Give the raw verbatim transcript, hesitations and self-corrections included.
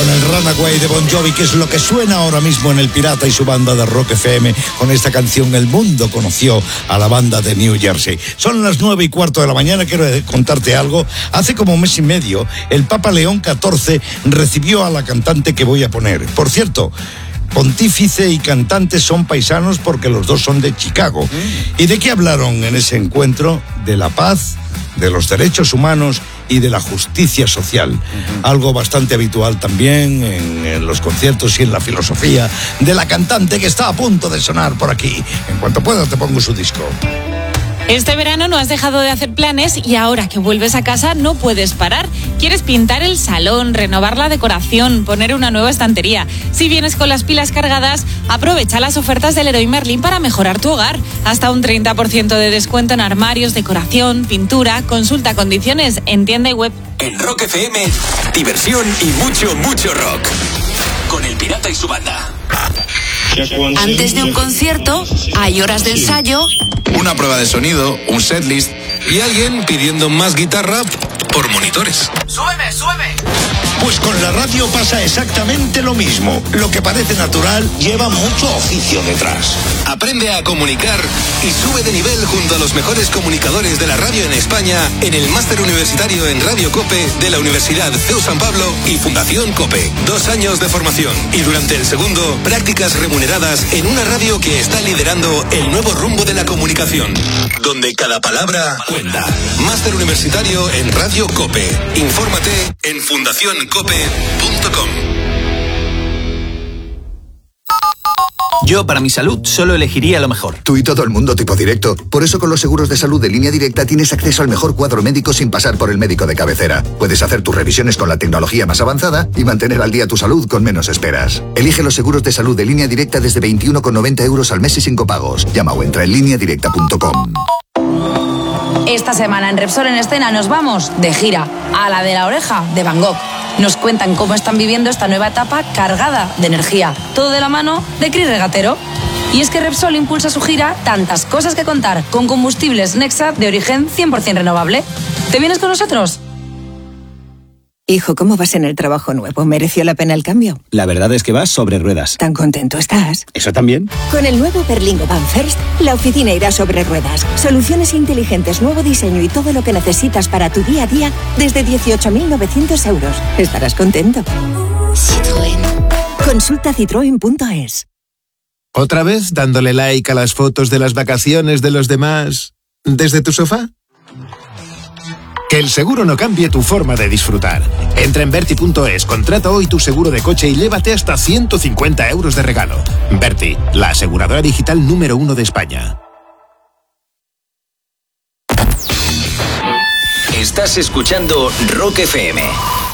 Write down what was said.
con el Runaway de Bon Jovi, que es lo que suena ahora mismo en El Pirata y su banda de Rock F M. Con esta canción el mundo conoció a la banda de New Jersey. Son las nueve y cuarto de la mañana. Quiero contarte algo. Hace como un mes y medio el Papa León catorce recibió a la cantante que voy a poner. Por cierto, pontífice y cantante son paisanos porque los dos son de Chicago. ¿Y de qué hablaron en ese encuentro? De la paz, de los derechos humanos y de la justicia social. Uh-huh. Algo bastante habitual también en, en los conciertos y en la filosofía de la cantante que está a punto de sonar por aquí. En cuanto pueda te pongo su disco. Este verano no has dejado de hacer planes y ahora que vuelves a casa no puedes parar. ¿Quieres pintar el salón, renovar la decoración, poner una nueva estantería? Si vienes con las pilas cargadas, aprovecha las ofertas del Leroy Merlin para mejorar tu hogar. Hasta un treinta por ciento de descuento en armarios, decoración, pintura. Consulta condiciones en tienda y web. En Rock F M, diversión y mucho, mucho rock. Con El Pirata y su banda. Antes de un concierto, hay horas de ensayo, una prueba de sonido, un setlist y alguien pidiendo más guitarra por monitores. ¡Súbeme, súbeme! Pues con la radio pasa exactamente lo mismo. Lo que parece natural lleva mucho oficio detrás. Aprende a comunicar y sube de nivel junto a los mejores comunicadores de la radio en España en el Máster Universitario en Radio COPE de la Universidad C E U San Pablo y Fundación COPE. Dos años de formación y durante el segundo, prácticas remuneradas en una radio que está liderando el nuevo rumbo de la comunicación, donde cada palabra cuenta. Máster Universitario en Radio COPE. Infórmate en fundación cope punto com. Yo, para mi salud, solo elegiría lo mejor. Tú y todo el mundo tipo directo. Por eso con los seguros de salud de Línea Directa tienes acceso al mejor cuadro médico sin pasar por el médico de cabecera. Puedes hacer tus revisiones con la tecnología más avanzada y mantener al día tu salud con menos esperas. Elige los seguros de salud de Línea Directa desde veintiuno con noventa euros al mes y sin copagos. Llama o entra en línea directa punto com. Esta semana en Repsol en Escena nos vamos de gira a la de la oreja de Van Gogh. Nos cuentan cómo están viviendo esta nueva etapa cargada de energía. Todo de la mano de Cris Regatero. Y es que Repsol impulsa su gira Tantas cosas que contar con combustibles Nexa de origen cien por ciento renovable. ¿Te vienes con nosotros? Hijo, ¿cómo vas en el trabajo nuevo? ¿Mereció la pena el cambio? La verdad es que vas sobre ruedas. ¿Tan contento estás? ¿Eso también? Con el nuevo Berlingo Van First, la oficina irá sobre ruedas. Soluciones inteligentes, nuevo diseño y todo lo que necesitas para tu día a día desde dieciocho mil novecientos euros. Estarás contento. Citroën. Consulta citroen punto es. ¿Otra vez dándole like a las fotos de las vacaciones de los demás desde tu sofá? Que el seguro no cambie tu forma de disfrutar. Entra en Berti punto es, contrata hoy tu seguro de coche y llévate hasta ciento cincuenta euros de regalo. Berti, la aseguradora digital número uno de España. Estás escuchando Rock F M.